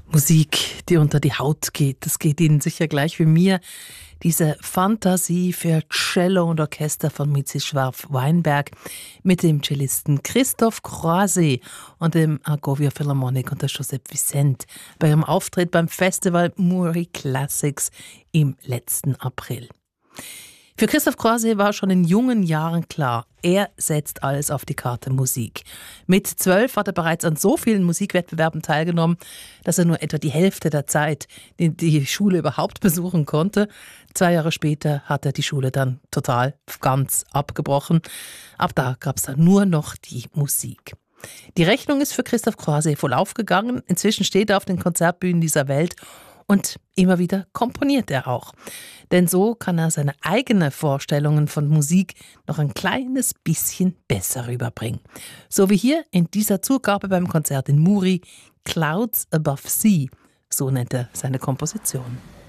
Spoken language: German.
Musik, die unter die Haut geht. Das geht Ihnen sicher gleich wie mir. Diese Fantasie für Cello und Orchester von Mizzi Schwarf-Weinberg mit dem Cellisten Christophe Croiset und dem Argovia Philharmonic und der Joseph Vicente bei ihrem Auftritt beim Festival Muri Classics im letzten April. Für Christophe Croiset war schon in jungen Jahren klar, er setzt alles auf die Karte Musik. Mit 12 hat er bereits an so vielen Musikwettbewerben teilgenommen, dass er nur etwa die Hälfte der Zeit die Schule überhaupt besuchen konnte. 2 Jahre später hat er die Schule dann ganz abgebrochen. Ab da gab es dann nur noch die Musik. Die Rechnung ist für Christophe Croiset voll aufgegangen. Inzwischen steht er auf den Konzertbühnen dieser Welt. Und immer wieder komponiert er auch. Denn so kann er seine eigenen Vorstellungen von Musik noch ein kleines bisschen besser rüberbringen. So wie hier in dieser Zugabe beim Konzert in Muri, Clouds Above Sea. So nennt er seine Komposition.